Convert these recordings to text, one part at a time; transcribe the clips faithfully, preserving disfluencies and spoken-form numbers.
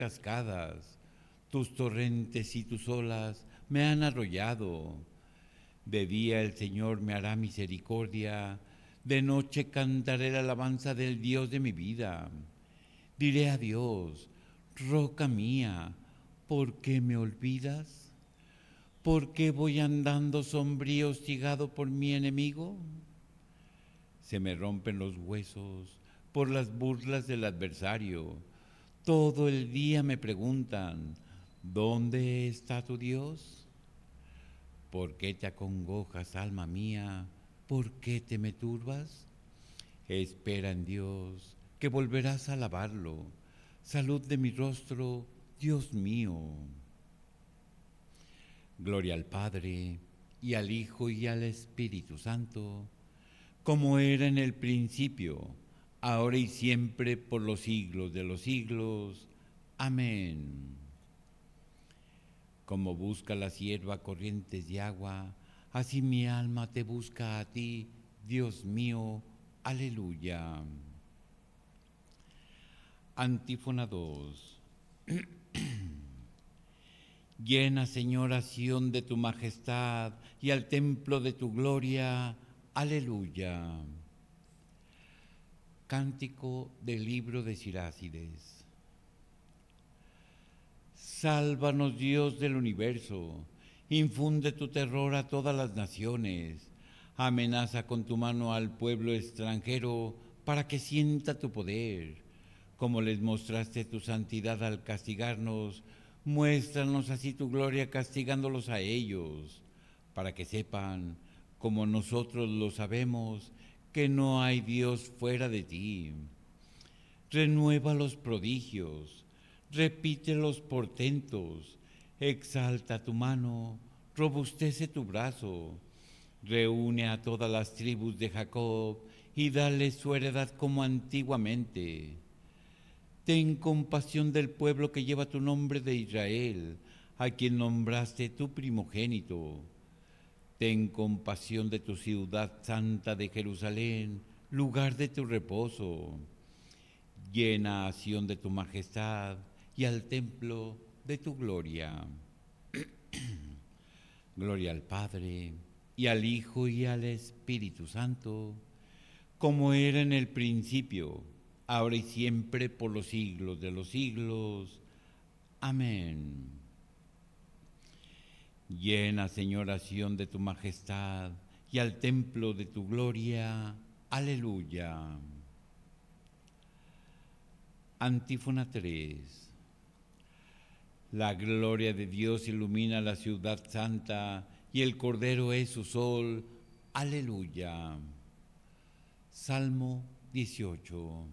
cascadas, tus torrentes y tus olas me han arrollado. De día el Señor me hará misericordia, de noche cantaré la alabanza del Dios de mi vida. Diré a Dios, roca mía, ¿por qué me olvidas? ¿Por qué voy andando sombrío hostigado por mi enemigo? Se me rompen los huesos por las burlas del adversario. Todo el día me preguntan, ¿dónde está tu Dios? ¿Por qué te acongojas, alma mía? ¿Por qué te me turbas? Espera en Dios, que volverás a alabarlo. Salud de mi rostro, Dios mío. Gloria al Padre, y al Hijo, y al Espíritu Santo, como era en el principio, ahora y siempre, por los siglos de los siglos. Amén. Como busca la sierva corrientes de agua, así mi alma te busca a ti, Dios mío. Aleluya. Antífona dos. Llena, Señor, Sión de tu majestad y al templo de tu gloria. Aleluya. Cántico del libro de Sirácides. Sálvanos, Dios del universo, infunde tu terror a todas las naciones, amenaza con tu mano al pueblo extranjero para que sienta tu poder. Como les mostraste tu santidad al castigarnos, muéstranos así tu gloria castigándolos a ellos, para que sepan, como nosotros lo sabemos, que no hay Dios fuera de ti. Renueva los prodigios, repite los portentos, exalta tu mano, robustece tu brazo, reúne a todas las tribus de Jacob y dale su heredad como antiguamente. Ten compasión del pueblo que lleva tu nombre de Israel, a quien nombraste tu primogénito. Ten compasión de tu ciudad santa de Jerusalén, lugar de tu reposo. Llena a Sión de tu majestad y al templo de tu gloria. Gloria al Padre, y al Hijo, y al Espíritu Santo, como era en el principio, ahora y siempre, por los siglos de los siglos. Amén. Llena, Señor, Sión de tu majestad y al templo de tu gloria. Aleluya. Antífona tres. La gloria de Dios ilumina la ciudad santa y el Cordero es su sol. Aleluya. Salmo dieciocho.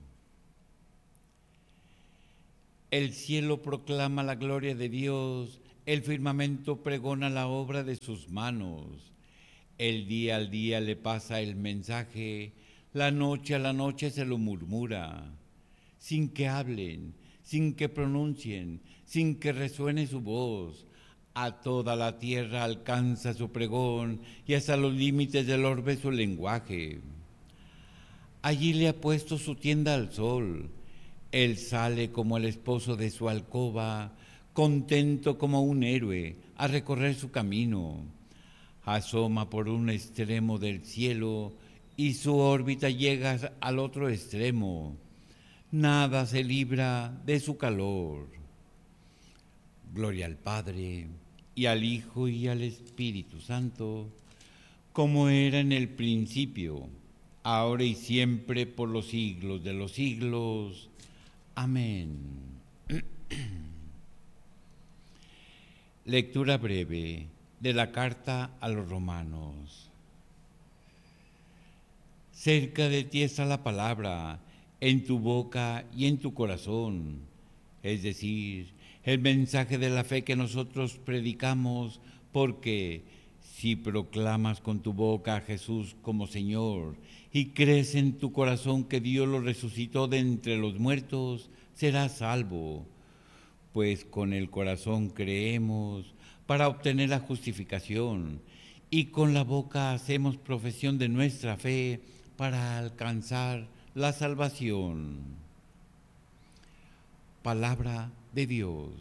El cielo proclama la gloria de Dios, el firmamento pregona la obra de sus manos. El día al día le pasa el mensaje, la noche a la noche se lo murmura. Sin que hablen, sin que pronuncien, sin que resuene su voz, a toda la tierra alcanza su pregón y hasta los límites del orbe su lenguaje. Allí le ha puesto su tienda al sol. Él sale como el esposo de su alcoba, contento como un héroe a recorrer su camino. Asoma por un extremo del cielo y su órbita llega al otro extremo. Nada se libra de su calor. Gloria al Padre, y al Hijo, y al Espíritu Santo, como era en el principio, ahora y siempre, por los siglos de los siglos. Amén. Lectura breve de la carta a los romanos. Cerca de ti está la palabra, en tu boca y en tu corazón, es decir, el mensaje de la fe que nosotros predicamos, porque si proclamas con tu boca a Jesús como Señor y crees en tu corazón que Dios lo resucitó de entre los muertos, serás salvo, pues con el corazón creemos para obtener la justificación y con la boca hacemos profesión de nuestra fe para alcanzar la salvación. Palabra de Dios.